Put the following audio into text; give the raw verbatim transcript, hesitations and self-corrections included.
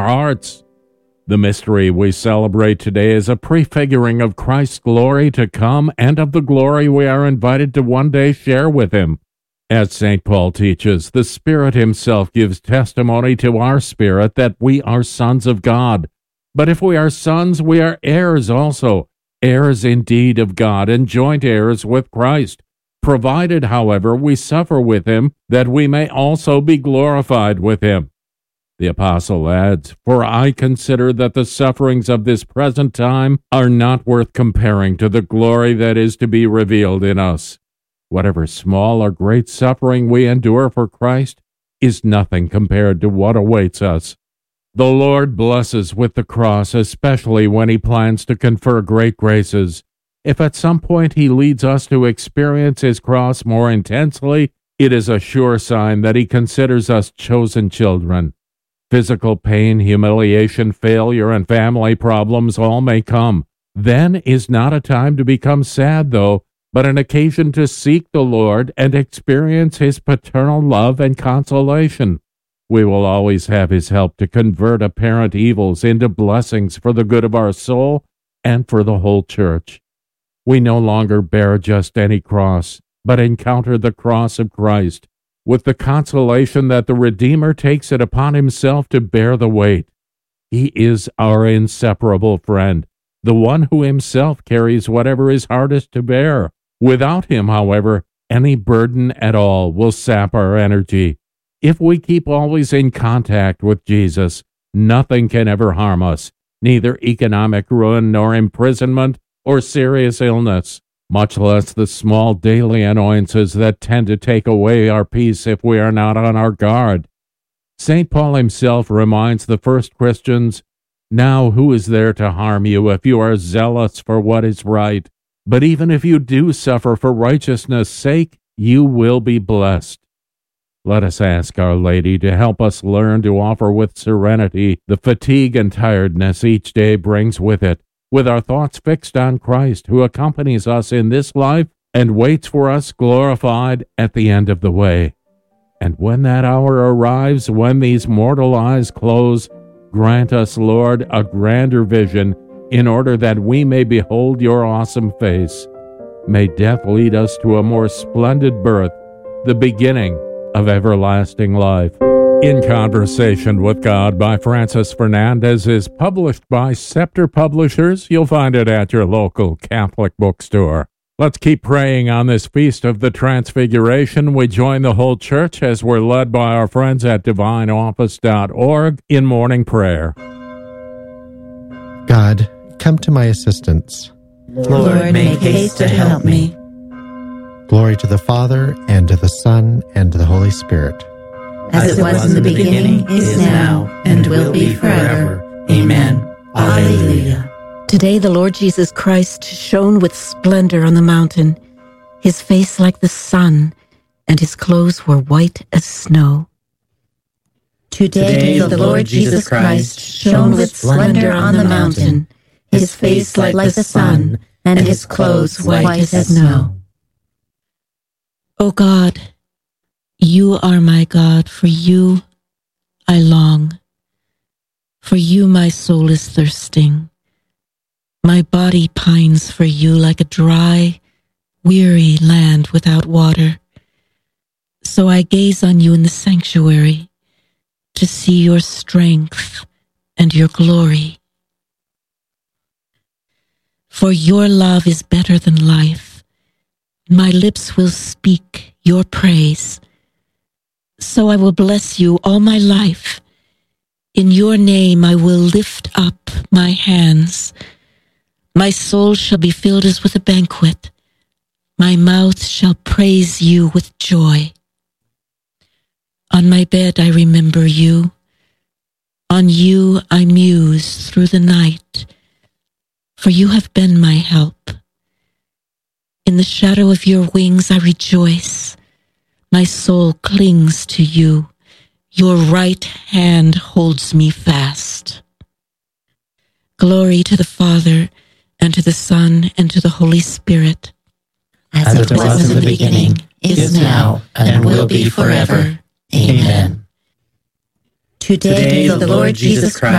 hearts. The mystery we celebrate today is a prefiguring of Christ's glory to come and of the glory we are invited to one day share with him. As Saint Paul teaches, the Spirit himself gives testimony to our spirit that we are sons of God. But if we are sons, we are heirs also, heirs indeed of God, and joint heirs with Christ, provided, however, we suffer with him, that we may also be glorified with him. The apostle adds, "For I consider that the sufferings of this present time are not worth comparing to the glory that is to be revealed in us." Whatever small or great suffering we endure for Christ is nothing compared to what awaits us. The Lord blesses with the cross, especially when he plans to confer great graces. If at some point he leads us to experience his cross more intensely, it is a sure sign that he considers us chosen children. Physical pain, humiliation, failure, and family problems all may come. Then is not a time to become sad, though, but an occasion to seek the Lord and experience his paternal love and consolation. We will always have his help to convert apparent evils into blessings for the good of our soul and for the whole church. We no longer bear just any cross, but encounter the cross of Christ, with the consolation that the Redeemer takes it upon himself to bear the weight. He is our inseparable friend, the one who himself carries whatever is hardest to bear. Without him, however, any burden at all will sap our energy. If we keep always in contact with Jesus, nothing can ever harm us, neither economic ruin nor imprisonment or serious illness, much less the small daily annoyances that tend to take away our peace if we are not on our guard. Saint Paul himself reminds the first Christians, "Now who is there to harm you if you are zealous for what is right? But even if you do suffer for righteousness' sake, you will be blessed." Let us ask Our Lady to help us learn to offer with serenity the fatigue and tiredness each day brings with it, with our thoughts fixed on Christ, who accompanies us in this life and waits for us glorified at the end of the way. And when that hour arrives, when these mortal eyes close, grant us, Lord, a grander vision, in order that we may behold your awesome face. May death lead us to a more splendid birth, the beginning of everlasting life. In Conversation with God by Francis Fernandez is published by Scepter Publishers. You'll find it at your local Catholic bookstore. Let's keep praying on this Feast of the Transfiguration. We join the whole church as we're led by our friends at divine office dot org in morning prayer. God, come to my assistance. Lord, make haste to help me. Glory to the Father, and to the Son, and to the Holy Spirit. As it was in the beginning, is now, and will be forever. Amen. Alleluia. Today the Lord Jesus Christ shone with splendor on the mountain, his face like the sun, and his clothes were white as snow. Today the Lord Jesus Christ shone with splendor on the mountain, his face like the sun, and his clothes white as snow. O God, you are my God, for you I long. For you my soul is thirsting. My body pines for you like a dry, weary land without water. So I gaze on you in the sanctuary to see your strength and your glory. For your love is better than life. My lips will speak your praise. So I will bless you all my life. In your name I will lift up my hands. My soul shall be filled as with a banquet. My mouth shall praise you with joy. On my bed I remember you. On you I muse through the night, for you have been my help. In the shadow of your wings I rejoice. My soul clings to you. Your right hand holds me fast. Glory to the Father, and to the Son, and to the Holy Spirit. As it was in the beginning, is now, and will be forever. Amen. Today the Lord Jesus Christ